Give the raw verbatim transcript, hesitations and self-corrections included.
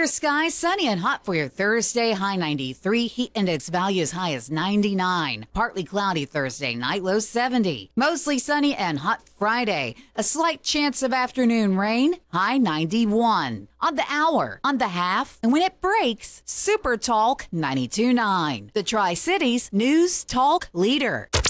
skies, sunny and hot for your Thursday, high ninety-three. Heat index value as high as ninety-nine. Partly cloudy Thursday night, low seventy. Mostly sunny and hot Friday. A slight chance of afternoon rain, high ninety-one. On the hour, on the half, and when it breaks, Super Talk ninety-two point nine. The Tri-Cities News Talk Leader.